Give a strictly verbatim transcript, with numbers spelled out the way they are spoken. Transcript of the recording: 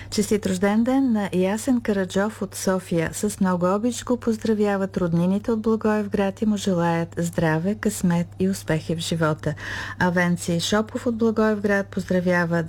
Честит рожден ден на Ясен Караджов от София. С много обич го поздравяват роднините от Благоевград и му желаят здраве, късмет и успехи в живота. А Венци Шопов от Благоевград поздравява